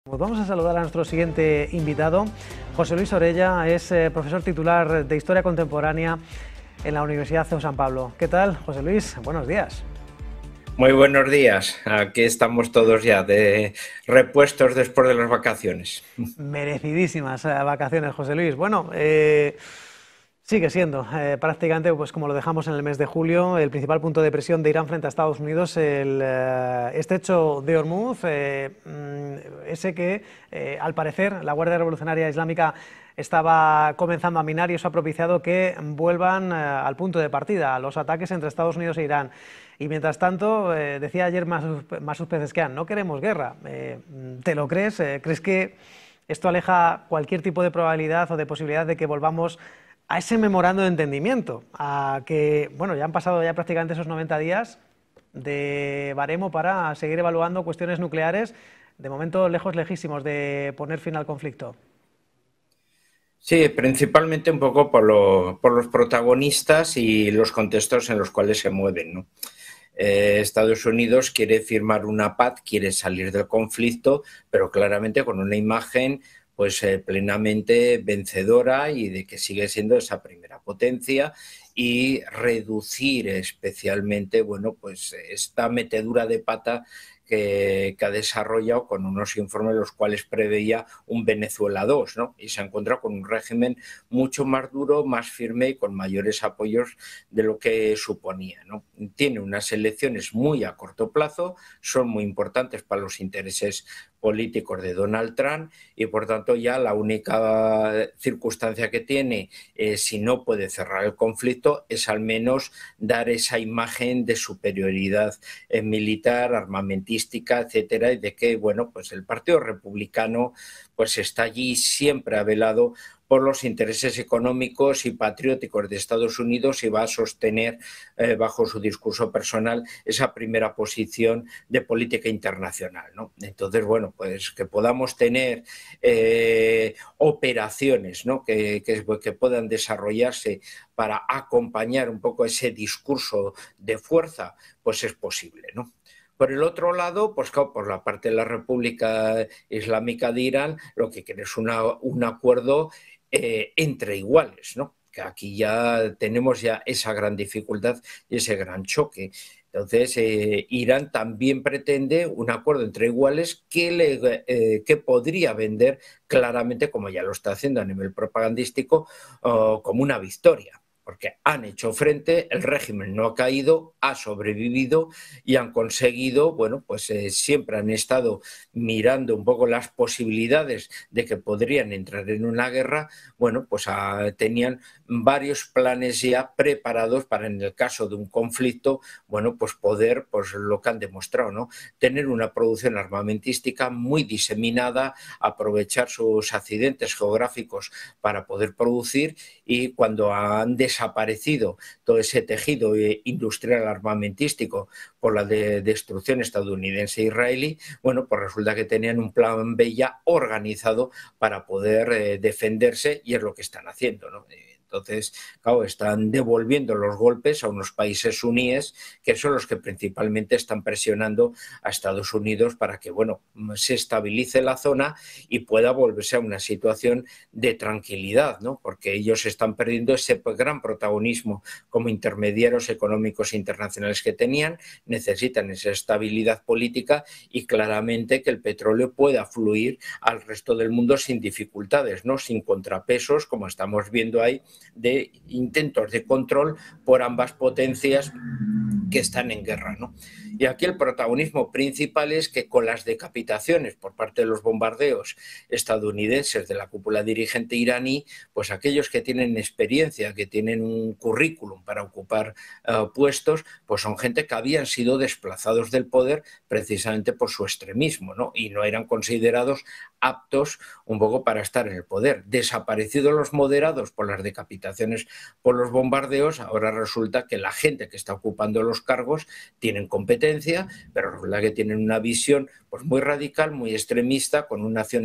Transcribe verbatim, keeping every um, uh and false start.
Pues vamos a saludar a nuestro siguiente invitado. José Luis Orella es eh, profesor titular de Historia Contemporánea en la Universidad C E U San Pablo. ¿Qué tal, José Luis? Buenos días. Muy buenos días. Aquí estamos todos ya de repuestos después de las vacaciones. Merecidísimas eh, vacaciones, José Luis. Bueno, eh, sigue siendo eh, prácticamente, pues como lo dejamos en el mes de julio, el principal punto de presión de Irán frente a Estados Unidos, el eh, estrecho de Hormuz, eh, ese que eh, al parecer la Guardia Revolucionaria Islámica estaba comenzando a minar, y eso ha propiciado que vuelvan eh, al punto de partida, los ataques entre Estados Unidos e Irán. Y mientras tanto, eh, decía ayer Masud Pezeshkian, no queremos guerra. Eh, ¿Te lo crees? Eh, ¿Crees que esto aleja cualquier tipo de probabilidad o de posibilidad de que volvamos a ese memorando de entendimiento? A que, bueno, ya han pasado ya prácticamente esos noventa días de baremo para seguir evaluando cuestiones nucleares, de momento lejos, lejísimos de poner fin al conflicto. Sí, principalmente un poco por, lo, por los protagonistas y los contextos en los cuales se mueven, ¿no? Eh, Estados Unidos quiere firmar una paz, quiere salir del conflicto, pero claramente con una imagen pues eh, plenamente vencedora y de que sigue siendo esa primera potencia, y reducir especialmente, bueno, pues esta metedura de pata que, que ha desarrollado con unos informes los cuales preveía un Venezuela dos, ¿no? Y se encuentra con un régimen mucho más duro, más firme y con mayores apoyos de lo que suponía, ¿no? Tiene unas elecciones muy a corto plazo, son muy importantes para los intereses políticos de Donald Trump, y por tanto ya la única circunstancia que tiene, eh, si no puede cerrar el conflicto, es al menos dar esa imagen de superioridad eh, militar, armamentística, etcétera, y de que, bueno, pues el Partido Republicano pues está allí, siempre ha velado por los intereses económicos y patrióticos de Estados Unidos, y va a sostener eh, bajo su discurso personal esa primera posición de política internacional, ¿no? Entonces, bueno, pues que podamos tener eh, operaciones, ¿no? que, que, que puedan desarrollarse para acompañar un poco ese discurso de fuerza, pues es posible, ¿no? Por el otro lado, pues claro, por la parte de la República Islámica de Irán, lo que quiere es una, un acuerdo eh, entre iguales, ¿no? Que aquí ya tenemos ya esa gran dificultad y ese gran choque. Entonces, eh, Irán también pretende un acuerdo entre iguales que, le, eh, que podría vender claramente, como ya lo está haciendo a nivel propagandístico, oh, como una victoria, porque han hecho frente, el régimen no ha caído, ha sobrevivido y han conseguido, bueno, pues eh, siempre han estado mirando un poco las posibilidades de que podrían entrar en una guerra. Bueno, pues ah, tenían varios planes ya preparados para, en el caso de un conflicto, bueno, pues poder, pues lo que han demostrado, ¿no? Tener una producción armamentística muy diseminada, aprovechar sus accidentes geográficos para poder producir, y cuando han desaparecido todo ese tejido industrial armamentístico por la de destrucción estadounidense e israelí, bueno, pues resulta que tenían un plan B ya organizado para poder eh, defenderse, y es lo que están haciendo, ¿no? Entonces, claro, están devolviendo los golpes a unos países suníes que son los que principalmente están presionando a Estados Unidos para que, bueno, se estabilice la zona y pueda volverse a una situación de tranquilidad, ¿no? Porque ellos están perdiendo ese gran protagonismo como intermediarios económicos internacionales que tenían, necesitan esa estabilidad política y claramente que el petróleo pueda fluir al resto del mundo sin dificultades, ¿no? Sin contrapesos, como estamos viendo ahí, de intentos de control por ambas potencias que están en guerra, ¿no? Y aquí el protagonismo principal es que con las decapitaciones por parte de los bombardeos estadounidenses de la cúpula dirigente iraní, pues aquellos que tienen experiencia, que tienen un currículum para ocupar uh, puestos, pues son gente que habían sido desplazados del poder precisamente por su extremismo, ¿no? Y no eran considerados aptos un poco para estar en el poder. Desaparecidos los moderados por las decapitaciones por los bombardeos, ahora resulta que la gente que está ocupando los cargos tienen competencia, pero resulta que tienen una visión pues muy radical, muy extremista, con un nacionalismo